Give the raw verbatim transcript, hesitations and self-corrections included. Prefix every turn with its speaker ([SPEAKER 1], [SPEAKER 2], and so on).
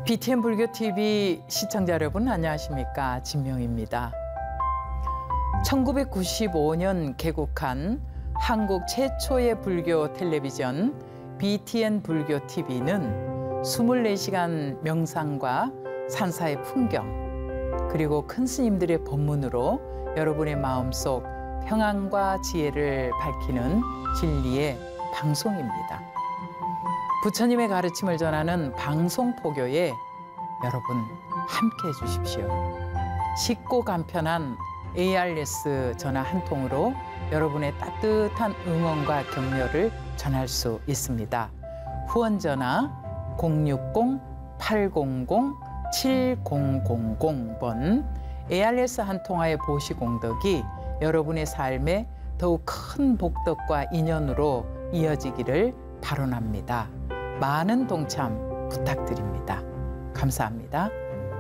[SPEAKER 1] 비티엔 불교티비 시청자 여러분 안녕하십니까? 진명입니다. 천구백구십오 년 개국한 한국 최초의 불교 텔레비전 비티엔 불교티비는 이십사 시간 명상과 산사의 풍경 그리고 큰 스님들의 법문으로 여러분의 마음속 평안과 지혜를 밝히는 진리의 방송입니다. 부처님의 가르침을 전하는 방송포교에 여러분 함께 해주십시오. 쉽고 간편한 에이알에스 전화 한 통으로 여러분의 따뜻한 응원과 격려를 전할 수 있습니다. 후원 전화 공육공 팔공공 칠공공공 번 에이알에스 한 통화의 보시공덕이 여러분의 삶에 더욱 큰 복덕과 인연으로 이어지기를 발언합니다. 많은 동참 부탁드립니다. 감사합니다.